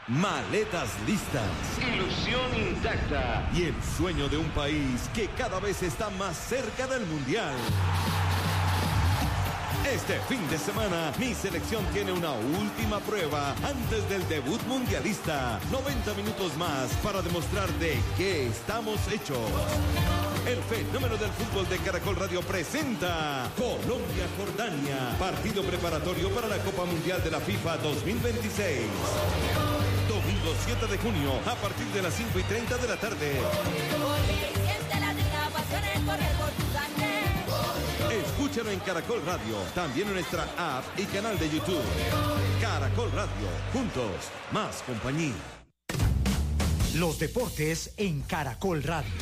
maletas listas, ilusión intacta y el sueño de un país que cada vez está más cerca del Mundial. Este fin de semana, mi selección tiene una última prueba antes del debut mundialista. 90 minutos más para demostrar de qué estamos hechos. El fenómeno del fútbol de Caracol Radio presenta Colombia-Jordania, partido preparatorio para la Copa Mundial de la FIFA 2026. Domingo 7 de junio, a partir de las 5:30 de la tarde. Escúchalo en Caracol Radio, también en nuestra app y canal de YouTube. Caracol Radio, juntos, más compañía. Los deportes en Caracol Radio.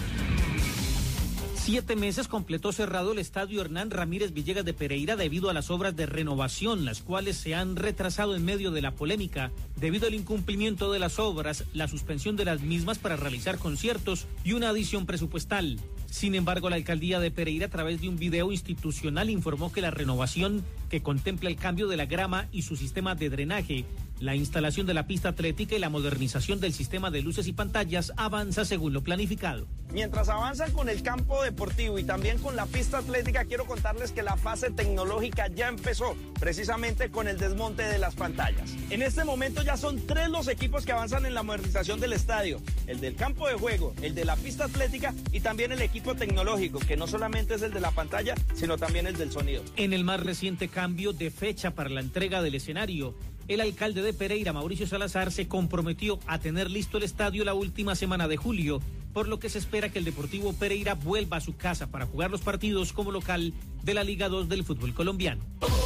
7 meses completó cerrado el estadio Hernán Ramírez Villegas de Pereira debido a las obras de renovación, las cuales se han retrasado en medio de la polémica debido al incumplimiento de las obras, la suspensión de las mismas para realizar conciertos y una adición presupuestal. Sin embargo, la alcaldía de Pereira, a través de un video institucional, informó que la renovación, que contempla el cambio de la grama y su sistema de drenaje, la instalación de la pista atlética y la modernización del sistema de luces y pantallas, avanza según lo planificado. Mientras avanzan con el campo deportivo y también con la pista atlética, quiero contarles que la fase tecnológica ya empezó, precisamente con el desmonte de las pantallas. En este momento ya son 3 los equipos que avanzan en la modernización del estadio: el del campo de juego, el de la pista atlética y también el equipo tecnológico, que no solamente es el de la pantalla, sino también el del sonido. En el más reciente cambio de fecha para la entrega del escenario, el alcalde de Pereira, Mauricio Salazar, se comprometió a tener listo el estadio la última semana de julio, por lo que se espera que el Deportivo Pereira vuelva a su casa para jugar los partidos como local de la Liga 2 del fútbol colombiano.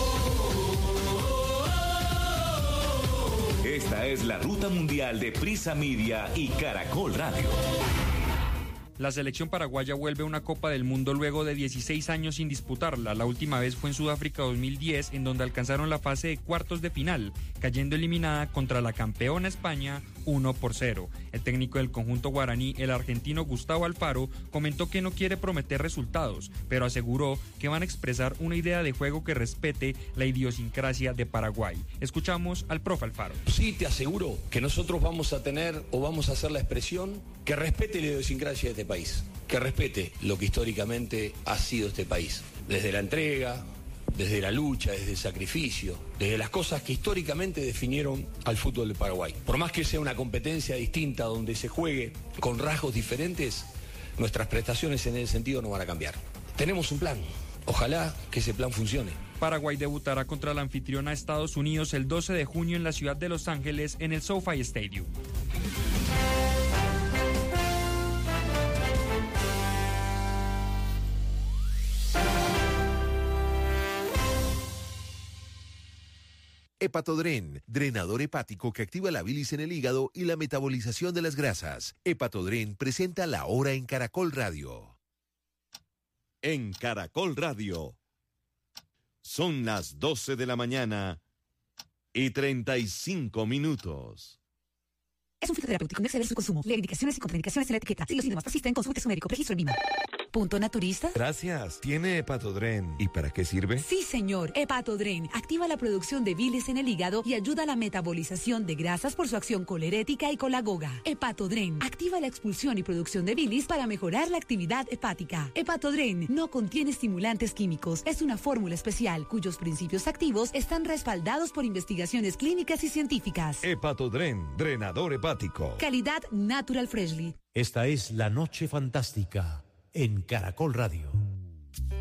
Esta es la ruta mundial de Prisa Media y Caracol Radio. La selección paraguaya vuelve a una Copa del Mundo luego de 16 años sin disputarla. La última vez fue en Sudáfrica 2010, en donde alcanzaron la fase de cuartos de final, cayendo eliminada contra la campeona España 1-0. El técnico del conjunto guaraní, el argentino Gustavo Alfaro, comentó que no quiere prometer resultados, pero aseguró que van a expresar una idea de juego que respete la idiosincrasia de Paraguay. Escuchamos al profe Alfaro. Sí, te aseguro que nosotros vamos a tener o vamos a hacer la expresión que respete la idiosincrasia de este país, que respete lo que históricamente ha sido este país, desde la entrega, desde la lucha, desde el sacrificio, desde las cosas que históricamente definieron al fútbol de Paraguay. Por más que sea una competencia distinta donde se juegue con rasgos diferentes, nuestras prestaciones en ese sentido no van a cambiar. Tenemos un plan, ojalá que ese plan funcione. Paraguay debutará contra la anfitriona Estados Unidos el 12 de junio en la ciudad de Los Ángeles en el SoFi Stadium. Hepatodren, drenador hepático que activa la bilis en el hígado y la metabolización de las grasas. Hepatodren presenta La Hora en Caracol Radio. En Caracol Radio, son las 12 de la mañana y 35 minutos. Es un fitoterapéutico, no exceder su consumo. Lee indicaciones y contraindicaciones en la etiqueta. Si los síntomas persisten, consulte a su médico. Registro en Lima. ¿Punto naturista? Gracias. ¿Tiene Hepatodren? ¿Y para qué sirve? Sí, señor. Hepatodren activa la producción de bilis en el hígado y ayuda a la metabolización de grasas por su acción colerética y colagoga. Hepatodren activa la expulsión y producción de bilis para mejorar la actividad hepática. Hepatodren no contiene estimulantes químicos. Es una fórmula especial cuyos principios activos están respaldados por investigaciones clínicas y científicas. Hepatodren, drenador hepático. Calidad Natural Freshly. Esta es La Noche Fantástica en Caracol Radio.